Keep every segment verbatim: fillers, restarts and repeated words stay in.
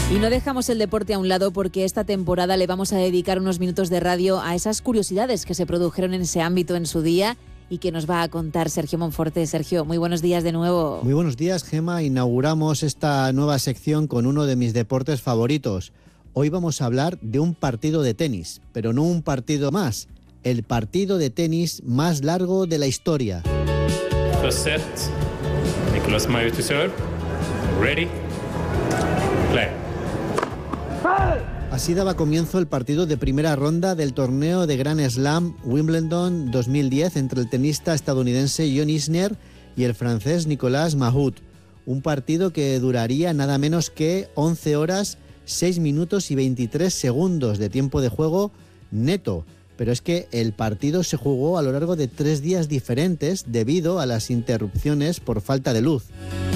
Y no dejamos el deporte a un lado porque esta temporada le vamos a dedicar unos minutos de radio a esas curiosidades que se produjeron en ese ámbito en su día y que nos va a contar Sergio Monforte. Sergio, muy buenos días de nuevo. Muy buenos días, Gema. Inauguramos esta nueva sección con uno de mis deportes favoritos. Hoy vamos a hablar de un partido de tenis, pero no un partido más, el partido de tenis más largo de la historia. First set, Nicolas Mahut to serve. Ready, play. Así daba comienzo el partido de primera ronda del torneo de Grand Slam Wimbledon dos mil diez entre el tenista estadounidense John Isner y el francés Nicolas Mahut. Un partido que duraría nada menos que once horas, seis minutos y veintitrés segundos de tiempo de juego neto. Pero es que el partido se jugó a lo largo de tres días diferentes debido a las interrupciones por falta de luz.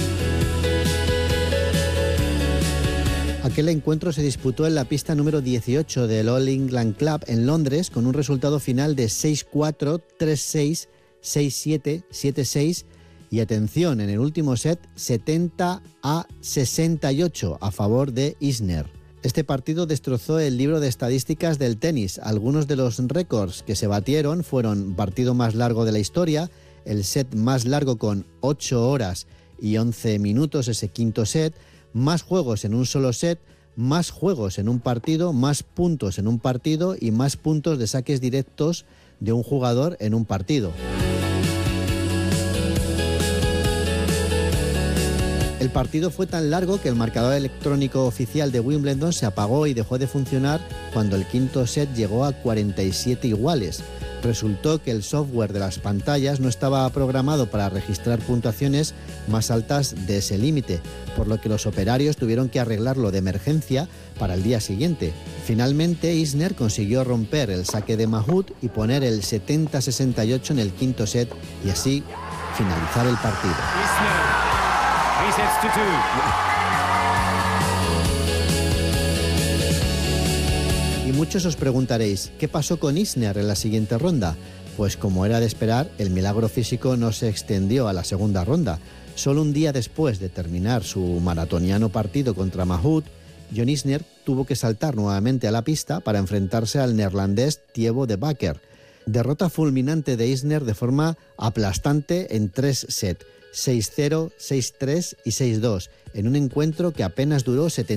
Aquel encuentro se disputó en la pista número dieciocho del All England Club en Londres con un resultado final de seis cuatro, tres seis, seis siete, siete seis y atención, en el último set setenta a sesenta y ocho a favor de Isner. Este partido destrozó el libro de estadísticas del tenis. Algunos de los récords que se batieron fueron partido más largo de la historia, el set más largo con ocho horas y once minutos, ese quinto set, más juegos en un solo set, más juegos en un partido, más puntos en un partido y más puntos de saques directos de un jugador en un partido. El partido fue tan largo que el marcador electrónico oficial de Wimbledon se apagó y dejó de funcionar cuando el quinto set llegó a cuarenta y siete iguales. Resultó que el software de las pantallas no estaba programado para registrar puntuaciones más altas de ese límite, por lo que los operarios tuvieron que arreglarlo de emergencia para el día siguiente. Finalmente, Isner consiguió romper el saque de Mahut y poner el setenta a sesenta y ocho en el quinto set y así finalizar el partido. Isner, three sets to two. Y muchos os preguntaréis, ¿qué pasó con Isner en la siguiente ronda? Pues como era de esperar, el milagro físico no se extendió a la segunda ronda. Solo un día después de terminar su maratoniano partido contra Mahut, John Isner tuvo que saltar nuevamente a la pista para enfrentarse al neerlandés Thibaut de Backer. Derrota fulminante de Isner de forma aplastante en tres sets, seis cero, seis tres y seis dos, en un encuentro que apenas duró setenta